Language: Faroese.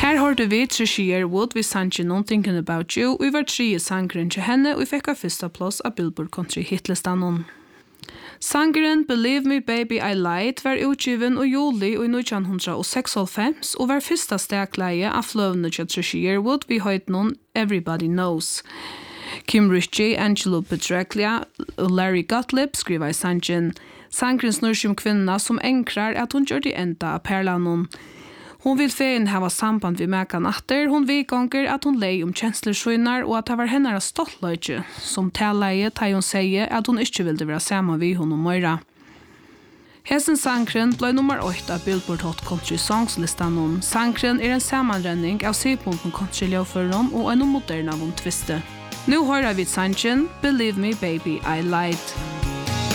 Her hørte vi Trisha Yearwood vi sannsyn noen Thinking About You, og vi var 3 sangeren til henne, og vi fikk av første plass av Billboard Country Hitlistan. Sangeren Believe Me Baby I Lied var utgiven i juli i 1996 og var første stegleie av fløvene til Trisha Yearwood vi høyt noen Everybody Knows. Kim Richie, Angelo Petraglia og Larry Gottlieb skriver i sannsyn. Sangeren snur seg om kvinna som enkrar at hun gjør det enda av perlanon. Hon vil fein hava samband vi mekan atter, hon vidgånger at hon lei om kjenslerskynar og at det var henne stoltløyge, som taleie ta hon sier at hon ikke ville være sammen vi hon og møyra. Hesen sangren ble nummer 8 av Billboard Hot Country Songs-listan. Sangren en sammanrenning av 7-punkten country-ljøføren og en modern av tviste. Nu hører vi sangen Believe Me Baby I Lied.